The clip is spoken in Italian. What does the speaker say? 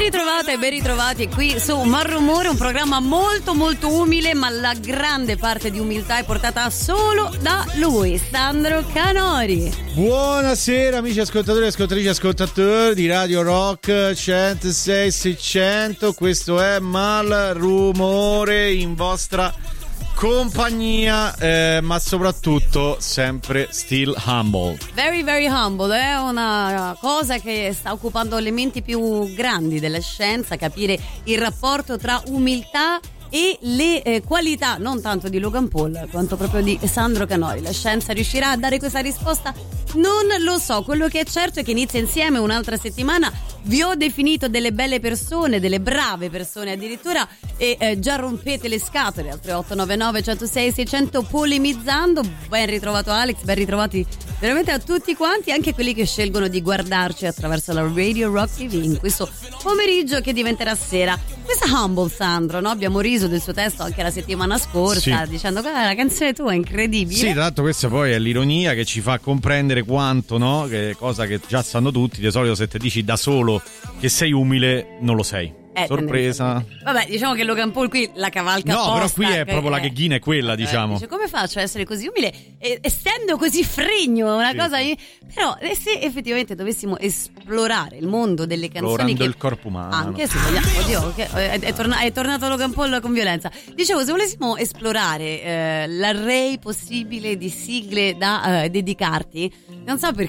ritrovate e ben ritrovati qui su Malrumore, un programma molto molto umile, ma la grande parte di umiltà è portata solo da lui, Sandro Canori. Buonasera amici ascoltatori e ascoltatrici, ascoltatori di Radio Rock 106.600. Questo è Malrumore in vostra compagnia, ma soprattutto sempre still humble. Very very humble, è una cosa che sta occupando le menti più grandi della scienza, capire il rapporto tra umiltà e le qualità non tanto di Logan Paul quanto proprio di Sandro Canori. La scienza riuscirà a dare questa risposta? Non lo so, quello che è certo è che inizia insieme un'altra settimana. Vi ho definito delle belle persone, delle brave persone addirittura, e già rompete le scatole al 3899 106 600 polemizzando. Ben ritrovato Alex, ben ritrovati veramente a tutti quanti, anche quelli che scelgono di guardarci attraverso la Radio Rock TV in questo pomeriggio che diventerà sera. Questa Humble, Sandro, no? Abbiamo riso del suo testo anche la settimana scorsa, sì, dicendo che la canzone tua è incredibile. Sì, tra l'altro questa poi è l'ironia che ci fa comprendere quanto, no? Che cosa che già sanno tutti, di solito se te dici da solo che sei umile, non lo sei. Sorpresa. Vabbè, diciamo che Logan Paul qui la cavalca apposta. No, però qui è proprio la gheghina, è quella, diciamo. Dice, come faccio ad essere così umile essendo così fregno? Una cosa. Però se effettivamente dovessimo esplorare il mondo delle canzoni, esplorando il corpo umano, anche se vogliamo, oddio, è tornato Logan Paul con violenza. Dicevo, se volessimo esplorare l'array possibile di sigle da dedicarti, non so per